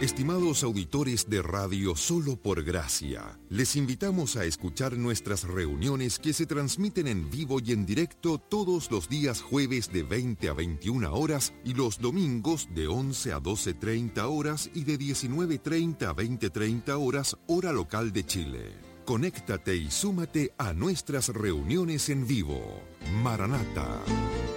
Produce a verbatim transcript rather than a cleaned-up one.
Estimados auditores de radio Solo por Gracia, les invitamos a escuchar nuestras reuniones que se transmiten en vivo y en directo todos los días jueves de veinte a veintiuna horas y los domingos de once a doce treinta horas y de diecinueve treinta a veinte treinta horas, hora local de Chile. Conéctate y súmate a nuestras reuniones en vivo. Maranata.